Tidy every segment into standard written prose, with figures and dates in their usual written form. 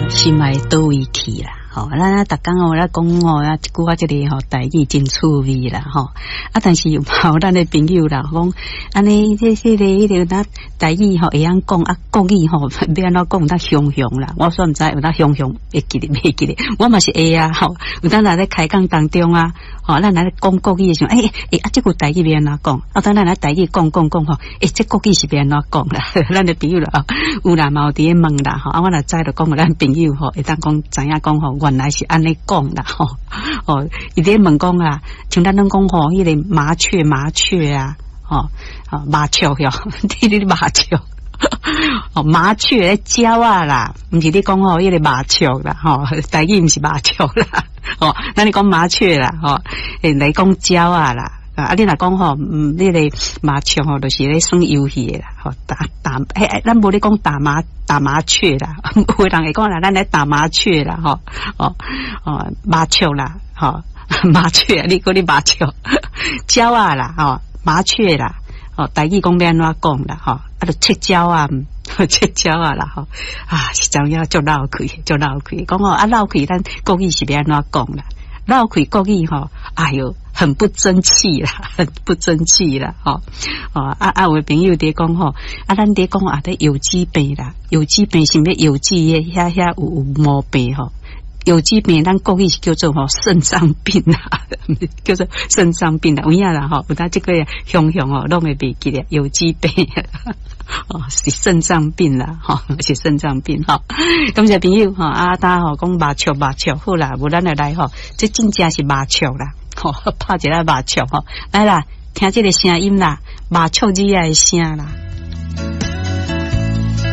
心爱倒位去啦。吼，咱逐工哦，咱讲吼，啊，一句啊，这个吼台语真趣味啦，吼。啊，但是有咱的朋友啦，讲安尼这咱台语吼会晓讲啊，国语吼要安怎讲？咱雄雄啦，我说毋知有咱雄雄会记哩袂记哩？我嘛是会啊，吼。有当咱咧开讲当中啊，吼，咱来讲国语的时候，啊，这句台语要安怎讲？啊，当咱来台语讲吼，这国语是要安怎讲啦？咱的朋友啦，有啦，嘛有伫咧问啦，吼。啊，我若知就讲互咱朋友吼，会当讲知影讲吼。原来是安尼讲啦，吼，哦，伊咧问讲啊，像咱拢讲吼，迄个麻雀啊，吼，麻雀哟，你麻雀，哦，麻雀咧鸟啊啦，毋是你讲吼，迄个麻雀啦，吼，台语毋是麻雀啦，哦，咱你讲麻雀啦，吼，来讲鸟啊啦。啊！你若讲吼，你个麻雀吼，就是咧耍游戏的啦，吼打，咱无咧讲打麻雀啦，有人会讲啦，咱来打麻雀啦，吼，麻雀啦，吼，麻雀，你讲你麻雀，鸟啊啦，吼，麻雀啦，吼，台语讲要安怎讲啦，吼，啊，就切鸟啊，切鸟啊啦，吼，啊，是怎样就闹开，讲吼啊闹开，咱国语是要安怎讲啦？闹开国语吼，哎哟。很不争气啦，吼，有朋友伫讲吼，咱伫讲伫有机病啦，有机病是咩？有机的遐有毛病吼，有机病咱国语是叫做吼肾脏病啦，叫做肾脏病啦，有影啦吼，有当这个雄哦，拢会袂记咧，有机病哦是肾脏病啦，吼是肾脏病吼，感谢朋友吼，大吼讲麻雀好啦，无咱来吼，这真正是麻雀啦。吼，拍一下麻雀吼，来啦，听这个声音啦，麻雀子的声啦。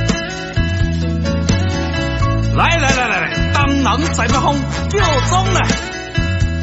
来，当人在不风，叫钟了。